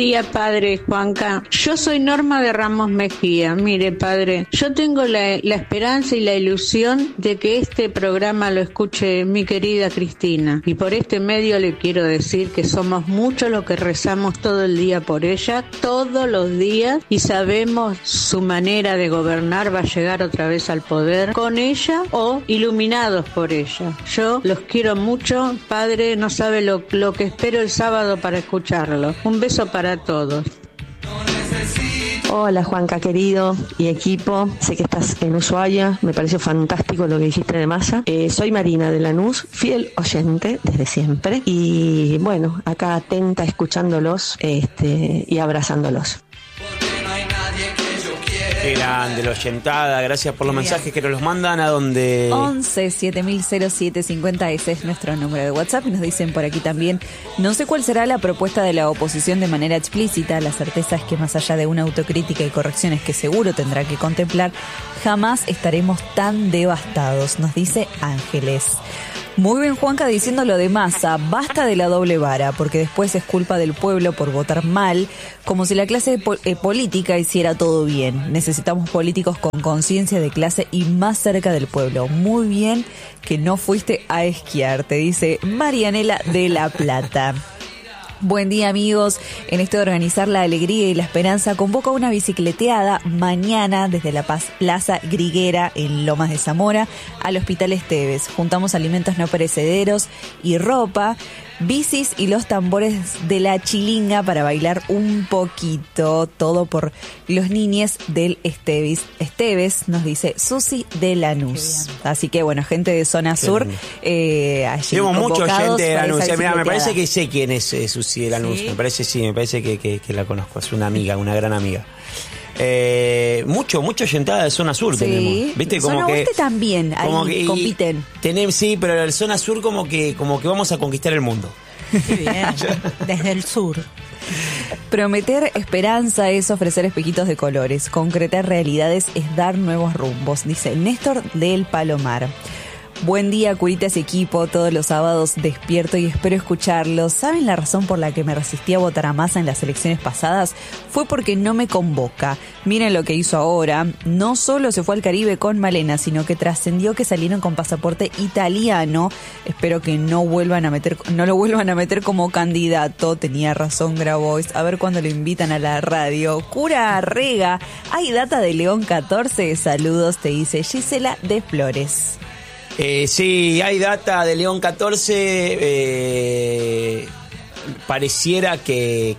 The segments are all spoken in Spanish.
Día, padre Juanca. Yo soy Norma de Ramos Mejía. Mire, padre, yo tengo la esperanza y la ilusión de que este programa lo escuche mi querida Cristina. Y por este medio le quiero decir que somos muchos los que rezamos todo el día por ella, todos los días, y sabemos su manera de gobernar va a llegar otra vez al poder con ella o iluminados por ella. Yo los quiero mucho, padre, no sabe lo que espero el sábado para escucharlo. Un beso para todos. Hola Juanca querido y equipo, sé que estás en Ushuaia, me pareció fantástico lo que dijiste de Massa. Soy Marina de Lanús, fiel oyente desde siempre y bueno, acá atenta escuchándolos y abrazándolos. Qué grande, la oyentada, gracias por los mensajes que nos los mandan a donde... 11 700750, ese es nuestro número de WhatsApp. Y nos dicen por aquí también, no sé cuál será la propuesta de la oposición de manera explícita, la certeza es que más allá de una autocrítica y correcciones que seguro tendrá que contemplar, jamás estaremos tan devastados, nos dice Ángeles. Muy bien Juanca diciendo lo de Massa, basta de la doble vara, porque después es culpa del pueblo por votar mal, como si la clase política hiciera todo bien. Necesitamos políticos con conciencia de clase y más cerca del pueblo. Muy bien que no fuiste a esquiar, te dice Marianela de La Plata. Buen día amigos, en esto de organizar la alegría y la esperanza convoca una bicicleteada mañana desde la Plaza Griguera en Lomas de Zamora al Hospital Esteves. Juntamos alimentos no perecederos y ropa, bicis y los tambores de la chilinga para bailar un poquito, todo por los niñes del Esteves, nos dice Susi de Lanús. Así que bueno, gente de zona sur, allí tenemos mucha gente de Lanús. Mira, me parece que sé quién es Susi de Lanús. ¿Sí? Me parece que la conozco, es una amiga, una gran amiga. Mucha oyentada de zona sur tenemos, ¿viste? Como zona que oeste también, como ahí que, compiten. Sí, pero el zona sur como que vamos a conquistar el mundo. Qué bien, desde el sur. Prometer esperanza es ofrecer espejitos de colores, concretar realidades es dar nuevos rumbos, dice Néstor del Palomar. Buen día, curitas equipo, todos los sábados despierto y espero escucharlos. ¿Saben la razón por la que me resistí a votar a Massa en las elecciones pasadas? Fue porque no me convoca. Miren lo que hizo ahora. No solo se fue al Caribe con Malena, sino que trascendió que salieron con pasaporte italiano. Espero que no lo vuelvan a meter como candidato. Tenía razón Grabois. A ver cuándo lo invitan a la radio. Cura Rega, ¿hay data de León 14? Saludos, te dice Gisela de Flores. Sí, hay data de León 14. Pareciera que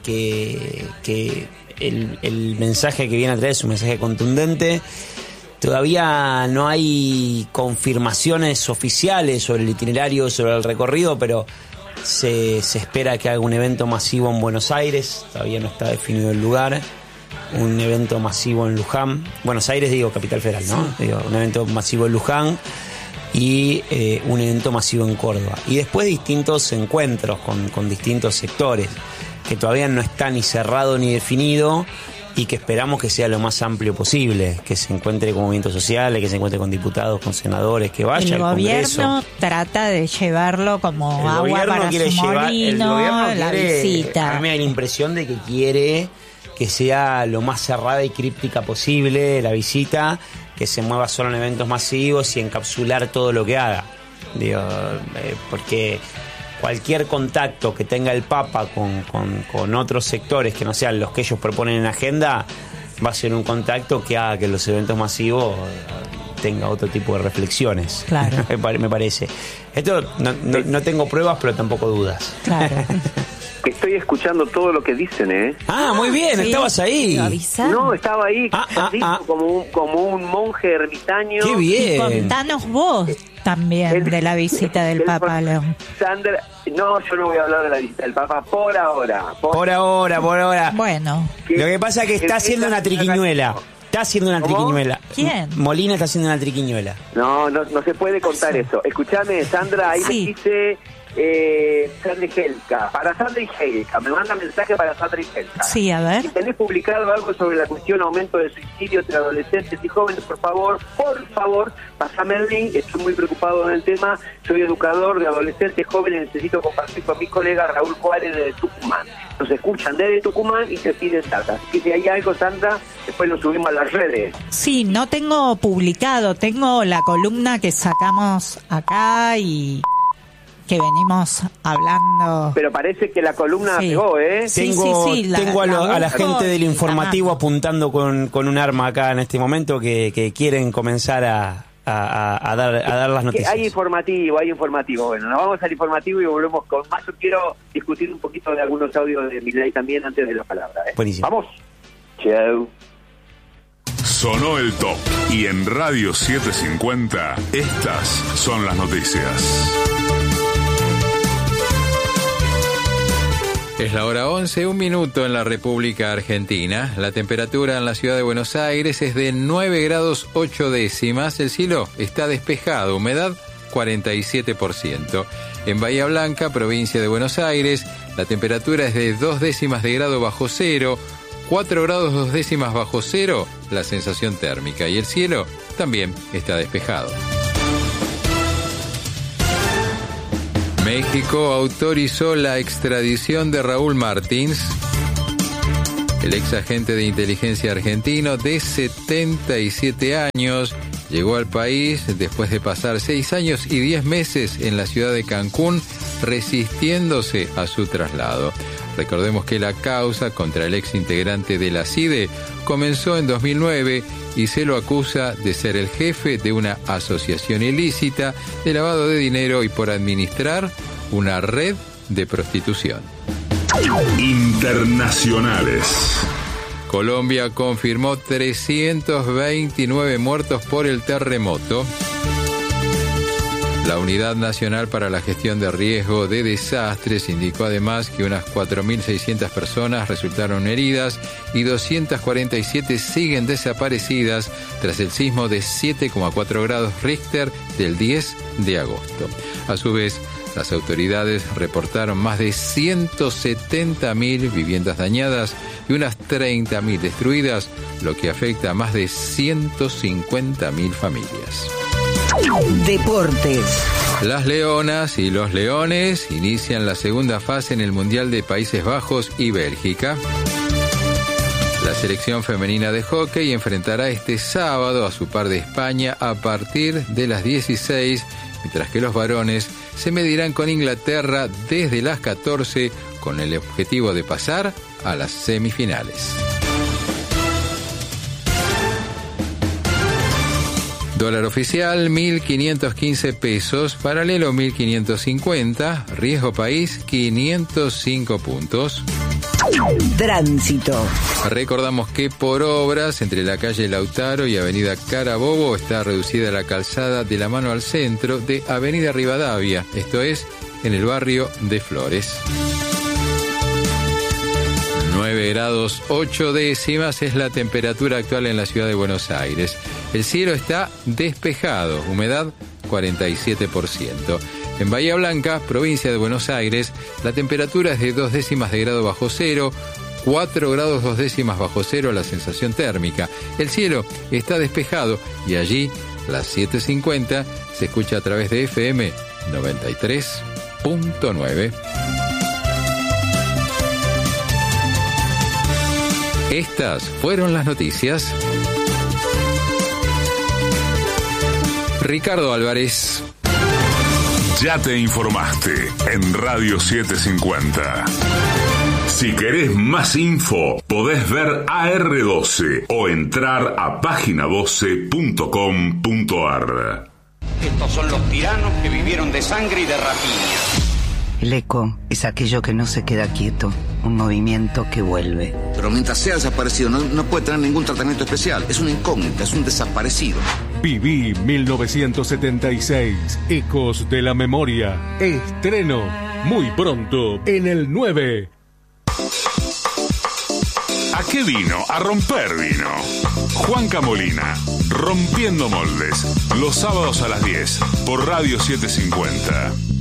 el mensaje que viene a traer es un mensaje contundente. Todavía no hay confirmaciones oficiales sobre el itinerario, sobre el recorrido, pero se espera que haga un evento masivo en Buenos Aires. Todavía no está definido el lugar. Un evento masivo en Luján. Buenos Aires, digo, Capital Federal, ¿no? Sí. Digo, un evento masivo en Luján. Y un evento masivo en Córdoba. Y después distintos encuentros con distintos sectores, que todavía no está ni cerrado ni definido, y que esperamos que sea lo más amplio posible, que se encuentre con movimientos sociales, que se encuentre con diputados, con senadores, que vaya al Congreso. El gobierno trata de llevarlo como agua para su molino, la visita. A mí me da la impresión de que quiere que sea lo más cerrada y críptica posible la visita, que se mueva solo en eventos masivos y encapsular todo lo que haga. Digo, porque cualquier contacto que tenga el Papa con otros sectores que no sean los que ellos proponen en agenda va a ser un contacto que haga que los eventos masivos tenga otro tipo de reflexiones. Claro. Me parece. Esto no tengo pruebas, pero tampoco dudas. Claro. Estoy escuchando todo lo que dicen, ¿eh? Ah, muy bien, sí. Estabas ahí. No, estaba ahí como un monje ermitaño. ¡Qué bien! Y contanos vos también de la visita del Papa León. Sandra, no, yo no voy a hablar de la visita del Papa por ahora. Por ahora. Bueno. Lo que pasa es que está haciendo una triquiñuela. Está haciendo una triquiñuela. ¿Quién? Molina está haciendo una triquiñuela. No se puede contar eso. Escúchame, Sandra, ahí me dice... Sandra y Helka, para Sandra y Helka, me manda mensaje para Sandra y Helka. Sí, a ver. Si tenés publicado algo sobre la cuestión aumento de suicidio entre adolescentes y jóvenes, por favor, pasame el link. Estoy muy preocupado en el tema. Soy educador de adolescentes jóvenes, necesito compartir con mi colega Raúl Juárez de Tucumán. nos escuchan desde Tucumán y te piden data. Así que si hay algo, Sandra, después lo subimos a las redes. Sí, no tengo publicado, tengo la columna que sacamos acá y que venimos hablando. Pero parece que la columna pegó, ¿eh? Tengo a la gente del informativo apuntando con un arma acá en este momento que quieren comenzar a dar las noticias. Hay informativo. Bueno, nos vamos al informativo y volvemos con más. Yo quiero discutir un poquito de algunos audios de Milei también antes de la palabra. Buenísimo. Vamos. Chau. Sonó el top y en Radio 750 estas son las noticias. Es la hora 11, 1 minuto en la República Argentina. La temperatura en la ciudad de Buenos Aires es de 9 grados 8 décimas. El cielo está despejado, humedad 47%. En Bahía Blanca, provincia de Buenos Aires, la temperatura es de 2 décimas de grado bajo cero, 4 grados 2 décimas bajo cero la sensación térmica. Y el cielo también está despejado. México autorizó la extradición de Raúl Martins, el ex agente de inteligencia argentino de 77 años. Llegó al país después de pasar 6 años y 10 meses en la ciudad de Cancún, resistiéndose a su traslado. Recordemos que la causa contra el ex integrante de la CIDE comenzó en 2009 y se lo acusa de ser el jefe de una asociación ilícita de lavado de dinero y por administrar una red de prostitución. Internacionales. Colombia confirmó 329 muertos por el terremoto. La Unidad Nacional para la Gestión de Riesgo de Desastres indicó además que unas 4.600 personas resultaron heridas y 247 siguen desaparecidas tras el sismo de 7,4 grados Richter del 10 de agosto. A su vez, las autoridades reportaron más de 170.000 viviendas dañadas y unas 30.000 destruidas, lo que afecta a más de 150.000 familias. Deportes. Las Leonas y los Leones inician la segunda fase en el Mundial de Países Bajos y Bélgica. La selección femenina de hockey enfrentará este sábado a su par de España a partir de las 16, mientras que los varones se medirán con Inglaterra desde las 14 con el objetivo de pasar a las semifinales. Dólar oficial 1.515 pesos, paralelo 1.550, riesgo país 505 puntos. Tránsito. Recordamos que por obras entre la calle Lautaro y avenida Carabobo está reducida la calzada de la mano al centro de avenida Rivadavia, esto es, en el barrio de Flores. 9 grados 8 décimas es la temperatura actual en la ciudad de Buenos Aires. El cielo está despejado, humedad 47%. En Bahía Blanca, provincia de Buenos Aires, la temperatura es de 2 décimas de grado bajo cero, 4 grados 2 décimas bajo cero la sensación térmica. El cielo está despejado y allí, las 7:50, se escucha a través de FM 93.9. Estas fueron las noticias. Ricardo Álvarez. Ya te informaste en Radio 750. Si querés más info, podés ver AR12 o entrar a página12.com.ar. Estos son los tiranos que vivieron de sangre y de rapiña. El eco es aquello que no se queda quieto, un movimiento que vuelve. Pero mientras sea desaparecido no puede tener ningún tratamiento especial. Es una incógnita, es un desaparecido. Viví 1976, Ecos de la Memoria. Estreno muy pronto en el 9. ¿A qué vino? A romper vino. Juanca Molina, Rompiendo Moldes, los sábados a las 10, por Radio 750.